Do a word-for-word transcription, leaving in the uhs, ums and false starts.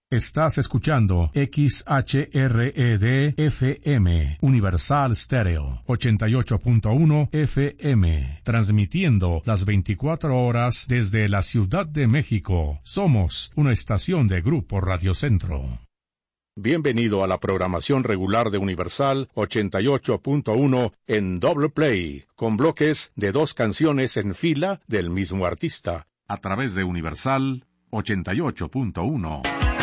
Estás escuchando X H R E D F M, Universal Stereo, ochenta y ocho punto uno F M, transmitiendo las veinticuatro horas desde la Ciudad de México. Somos una estación de Grupo Radio Centro. Bienvenido a la programación regular de Universal ochenta y ocho punto uno en Double Play, con bloques de dos canciones en fila del mismo artista, a través de Universal ochenta y ocho punto uno.